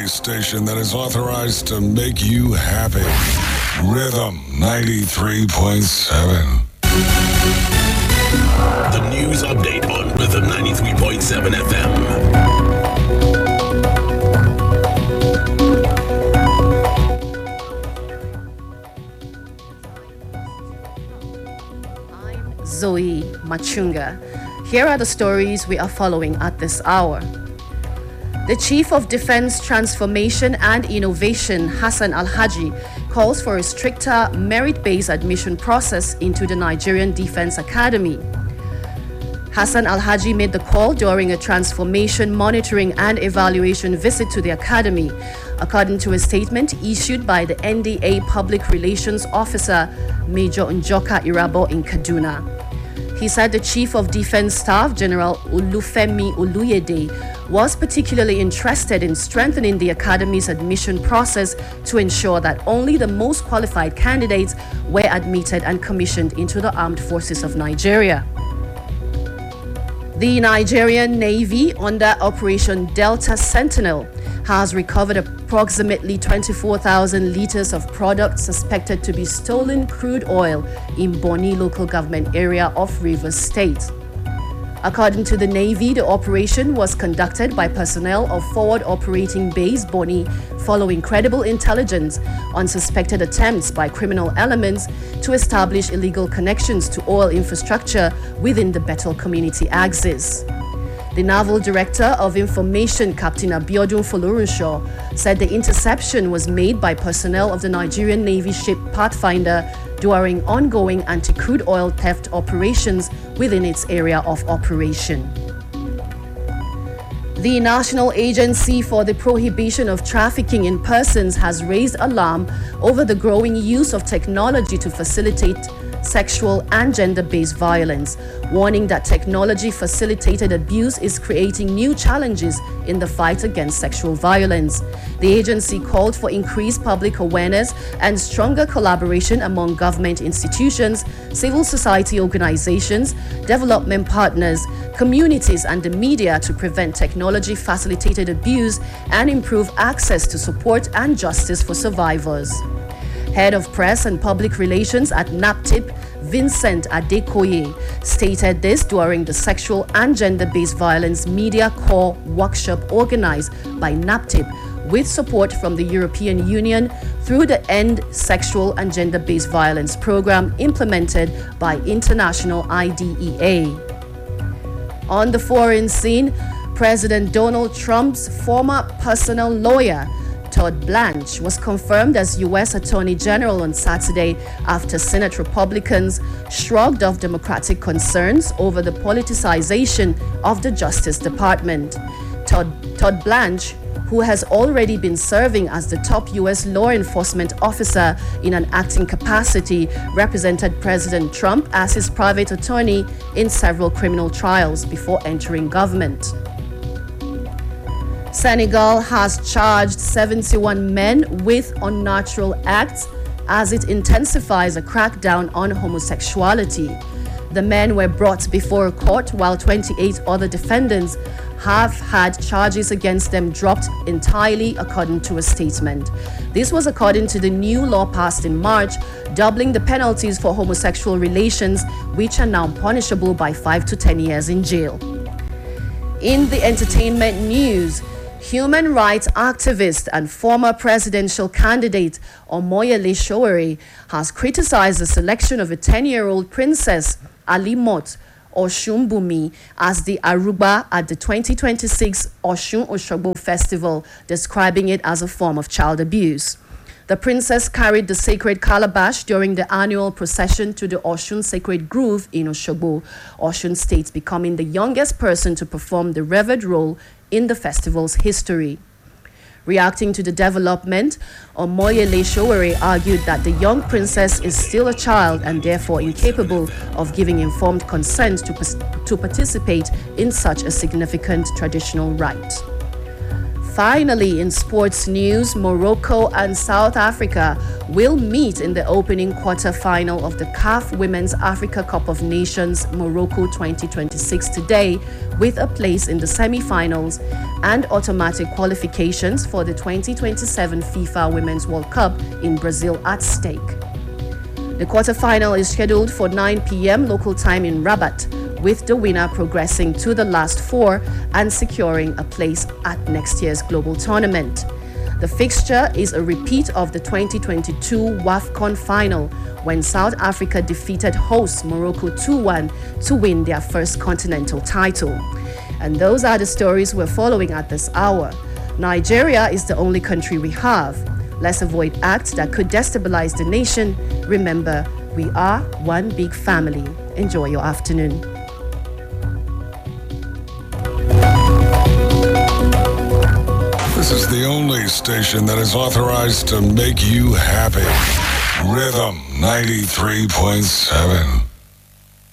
only station that is authorized to make you happy. Rhythm 93.7. The news update on Rhythm 93.7 FM. Zoe Machunga. Here are the stories we are following at this hour. The Chief of Defense Transformation and Innovation, Hassan Al-Haji, calls for a stricter merit-based admission process into the Nigerian Defense Academy. Hassan Al-Haji made the call during a transformation monitoring and evaluation visit to the academy, according to a statement issued by the NDA Public Relations Officer, Major Njoka Irabo in Kaduna. He said the Chief of Defense Staff, General Olufemi Oluyede, was particularly interested in strengthening the Academy's admission process to ensure that only the most qualified candidates were admitted and commissioned into the Armed Forces of Nigeria. The Nigerian Navy, under Operation Delta Sentinel, has recovered approximately 24,000 liters of product suspected to be stolen crude oil in Boni local government area of Rivers State. According to the Navy, the operation was conducted by personnel of Forward Operating Base Boni following credible intelligence on suspected attempts by criminal elements to establish illegal connections to oil infrastructure within the Bethel community axis. The Naval Director of Information, Captain Abiodun Folorunshaw, said the interception was made by personnel of the Nigerian Navy ship Pathfinder during ongoing anti-crude oil theft operations within its area of operation. The National Agency for the Prohibition of Trafficking in Persons has raised alarm over the growing use of technology to facilitate sexual and gender-based violence, warning that technology-facilitated abuse is creating new challenges in the fight against sexual violence. The agency called for increased public awareness and stronger collaboration among government institutions, civil society organizations, development partners, communities, and the media to prevent technology-facilitated abuse and improve access to support and justice for survivors. Head of Press and Public Relations at NAPTIP, Vincent Adekoye, stated this during the Sexual and Gender-Based Violence Media Core workshop organized by NAPTIP with support from the European Union through the End Sexual and Gender-Based Violence program implemented by International IDEA. On the foreign scene, President Donald Trump's former personal lawyer, Todd Blanche, was confirmed as U.S. Attorney General on Saturday after Senate Republicans shrugged off Democratic concerns over the politicization of the Justice Department. Todd Blanche, who has already been serving as the top U.S. law enforcement officer in an acting capacity, represented President Trump as his private attorney in several criminal trials before entering government. Senegal has charged 71 men with unnatural acts as it intensifies a crackdown on homosexuality. The men were brought before a court while 28 other defendants have had charges against them dropped entirely, according to a statement. This was according to the new law passed in March, doubling the penalties for homosexual relations, which are now punishable by 5 to 10 years in jail. In the entertainment news, human rights activist and former presidential candidate Omoyele Sowore has criticized the selection of a 10-year-old princess, Alimot Oshunbumi, as the Aruba at the 2026 Oshun Osogbo Festival, describing it as a form of child abuse. The princess carried the sacred calabash during the annual procession to the Oshun Sacred Grove in Osogbo, Osun State, becoming the youngest person to perform the revered role in the festival's history. Reacting to the development, Omoyele Sowore argued that the young princess is still a child and therefore incapable of giving informed consent to participate in such a significant traditional rite. Finally, in sports news, Morocco and South Africa will meet in the opening quarter-final of the CAF Women's Africa Cup of Nations Morocco 2026 today, with a place in the semi-finals and automatic qualifications for the 2027 FIFA Women's World Cup in Brazil at stake. The quarter-final is scheduled for 9 p.m. local time in Rabat, with the winner progressing to the last four and securing a place at next year's global tournament. The fixture is a repeat of the 2022 WAFCON final, when South Africa defeated hosts Morocco 2-1 to win their first continental title. And those are the stories we're following at this hour. Nigeria is the only country we have. Let's avoid acts that could destabilize the nation. Remember, we are one big family. Enjoy your afternoon. This is the only station that is authorized to make you happy. Rhythm 93.7.